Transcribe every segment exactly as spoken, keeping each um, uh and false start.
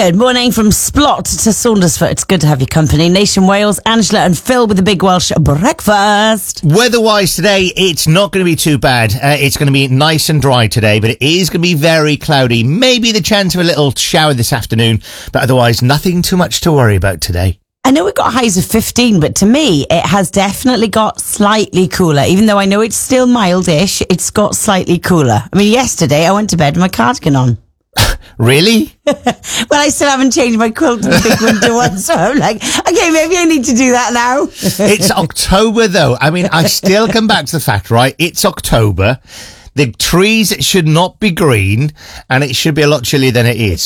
Good morning from Splot to Saundersfoot. It's good to have your company. Nation Wales, Angela and Phil with the Big Welsh breakfast. Weather-wise today, it's not going to be too bad. Uh, it's going to be nice and dry today, but it is going to be very cloudy. Maybe the chance of a little shower this afternoon, but otherwise nothing too much to worry about today. I know we've got highs of fifteen, but to me, it has definitely got slightly cooler. Even though I know it's still mildish, it's got slightly cooler. I mean, yesterday I went to bed with my cardigan on. Really? Well, I still haven't changed my quilt to the big winter one, so I'm like, okay, maybe I need to do that now. It's October, though. I mean, I still come back to the fact, right? It's October. The trees should not be green, and it should be a lot chillier than it is.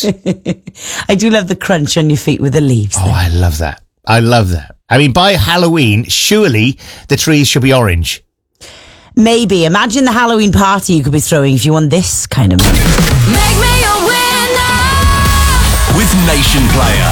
I do love the crunch on your feet with the leaves. Oh, I love that. I love that. I mean, by Halloween, surely the trees should be orange. Maybe. Imagine the Halloween party you could be throwing if you won this kind of money. Make me a winner with Nation Player.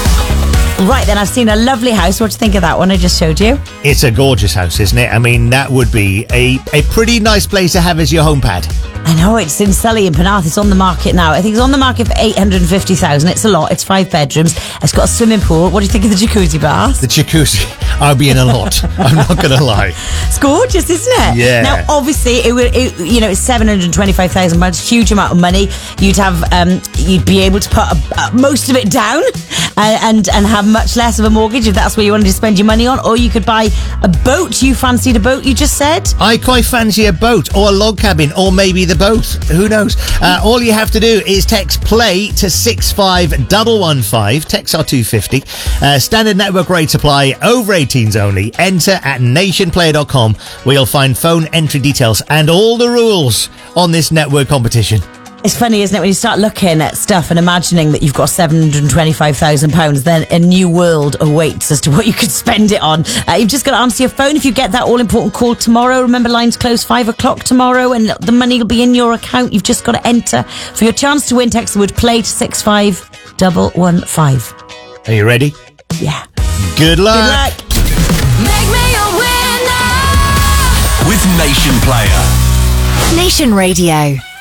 Right then, I've seen a lovely house. What do you think of that one I just showed you? It's a gorgeous house, isn't it? I mean, that would be a, a pretty nice place to have as your home pad. I know, it's in Sully in Penarth. It's on the market now. I think it's on the market for eight hundred fifty thousand. It's a lot. It's five bedrooms. It's got a swimming pool. What do you think of the jacuzzi bath? The jacuzzi, I'll be in a lot. I'm not going to lie. It's gorgeous, isn't it? Yeah. Now, obviously, it would, it, you know, it's seven hundred twenty-five thousand pounds, huge amount of money. You'd have, um, you'd be able to put a, uh, most of it down and, and and have much less of a mortgage if that's what you wanted to spend your money on. Or you could buy a boat. You fancied a boat, you just said? I quite fancy a boat or a log cabin or maybe the both. Who knows? Uh, all you have to do is text play to six five one one five. Text are two fifty. Uh, standard network rates apply. Over eighteens only. Enter at nationplayer dot com where you'll find phone entry details and all the rules on this network competition. It's funny, isn't it, when you start looking at stuff and imagining that you've got seven hundred twenty-five thousand pounds, then a new world awaits as to what you could spend it on. Uh, you've just got to answer your phone if you get that all-important call tomorrow. Remember, lines close five o'clock tomorrow and the money will be in your account. You've just got to enter. For your chance to win, text the word play to six five one one five. Are you ready? Yeah. Good luck. Good luck. Make me a winner with Nation Player. Nation Radio.